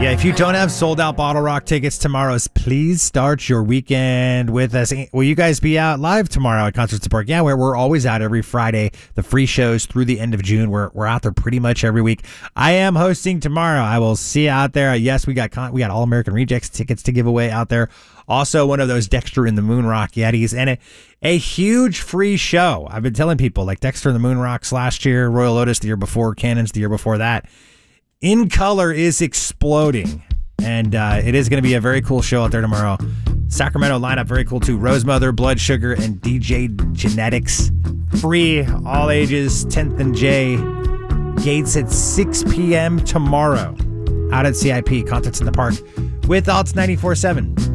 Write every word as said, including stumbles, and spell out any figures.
Yeah, if you don't have sold out Bottle Rock tickets tomorrow, please start your weekend with us. Will you guys be out live tomorrow at Concerts at Park? Yeah, we're, we're always out every Friday. The free shows through the end of June. We're we're out there pretty much every week. I am hosting tomorrow. I will see you out there. Yes, we got con- we got All American Rejects tickets to give away out there. Also, one of those Dexter and the Moonrock Yetis, and a, a huge free show. I've been telling people, like Dexter and the Moonrocks last year, Royal Lotus the year before, Cannons the year before that. In Color is exploding, and uh, it is going to be a very cool show out there tomorrow. Sacramento lineup, very cool too. Rosemother, Blood Sugar, and D J Genetics. Free, all ages, tenth and J. Gates at six p.m. tomorrow. Out at C I P, Concerts in the Park with Alts ninety-four point seven.